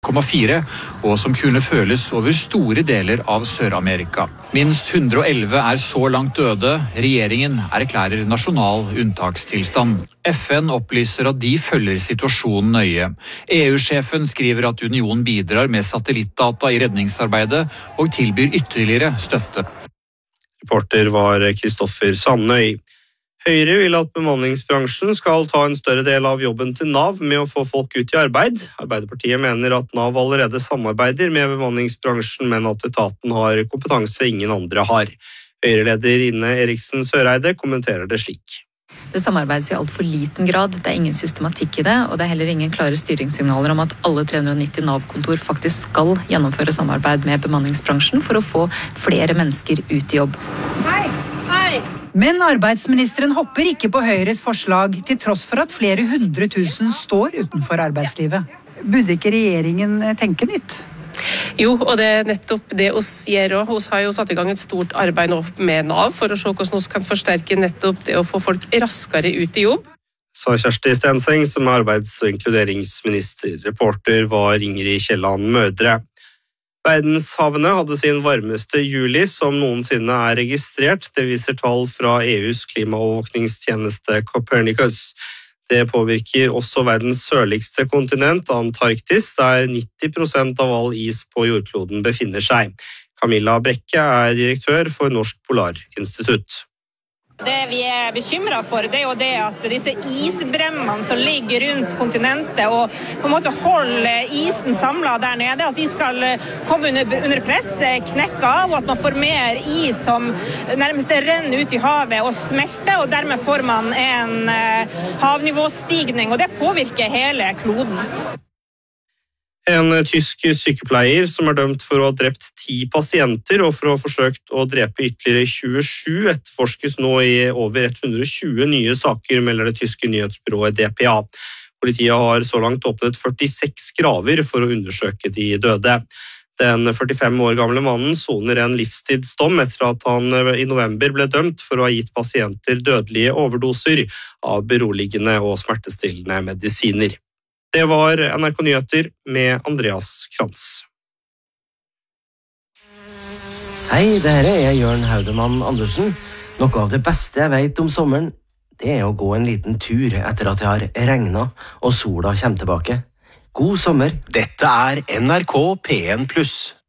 6,4, og som kunne føles over store deler av Sør-Amerika. Minst 111 er så langt døde. Regjeringen erklærer nasjonal unntakstilstand. FN opplyser at de følger situasjonen nøye. EU-sjefen skriver at unionen bidrar med satellittdata i redningsarbeidet og tilbyr ytterligere støtte. Reporter var Kristoffer Sandøy. Høyre vil at bemanningsbransjen skal ta en større del av jobben til Nav med å få folk ut i arbeid. Arbeiderpartiet mener at Nav allerede samarbeider med bemanningsbransjen, men at etaten har kompetanse ingen andre har. Høyre-leder Ine Eriksen Søreide kommenterer det slik. Det samarbeides i alt for liten grad, det er ingen systematikk i det, og det er heller ingen klare styringssignaler om at alle 390 Nav-kontor faktisk skal gjennomføre samarbeid med bemanningsbransjen for å få flere mennesker ut i jobb. Hei! Men arbeidsministeren hopper ikke på Høyres forslag, til tross for at flere 100 000 står utenfor arbeidslivet. Burde ikke regjeringen tenke nytt? Jo, og det er nettopp det oss gjør også. Vi har jo satt i gang et stort arbeid nå med Nav for å se hvordan vi kan forsterke nettopp det å få folk raskere ut i jobb. Sa Kjersti Stenseng, som er arbeids- og inkluderingsminister. Reporter var Ingrid Kielland Mødre. Verdenshavene hadde sin varmeste juli som noensinne er registrert. Det viser tall fra EUs klimaovervåkningstjeneste Copernicus. Det påvirker også verdens sørligste kontinent, Antarktis, der 90% av all is på jordkloden befinner seg. Camilla Brekke er direktør for Norsk Polarinstitutt. Det vi er bekymret for, det er jo det at disse isbremmene som ligger rundt kontinentet og på en måte holder isen samlet der nede, at de skal komme under press, knekke av, og at man får mer is som nærmest renner ut i havet og smelter, og dermed får man en havnivåstigning, og det påvirker hele kloden. En tysk sykepleier som er dømt for å ha drept 10 pasienter og for å ha forsøkt å drepe ytterligere 27 etterforskes nå i over 120 nye saker, melder det tyske nyhetsbyrået DPA. Politiet har så langt åpnet 46 graver for å undersøke de døde. Den 45 år gamle mannen soner en livstidsdom etter at han i november ble dømt for å ha gitt pasienter dødelige overdoser av beroligende og smertestillende medisiner. Det var NRK Nyheter med Andreas Krantz. Hei, det her er Jørn Haudemann Andersen. Noe av det beste jeg vet om sommeren, det er å gå en liten tur etter at det har regnet og sola kommer tilbake. God sommer. Dette er NRK P1+.